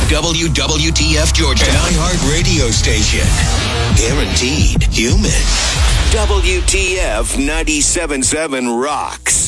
WWTF Georgia, an iHeart radio station. Guaranteed human. WTF 97.7 rocks.